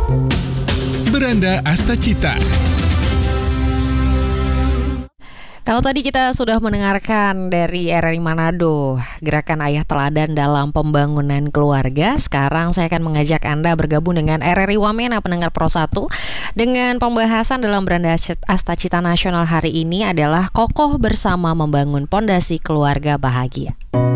Beranda Astacita. Kalau tadi kita sudah mendengarkan dari RRI Manado, Gerakan Ayah Teladan dalam Pembangunan Keluarga. Sekarang saya akan mengajak Anda bergabung dengan RRI Wamena pendengar Pro 1. Dengan pembahasan dalam Beranda Astacita Nasional hari ini adalah Kokoh Bersama Membangun Pondasi Keluarga Bahagia.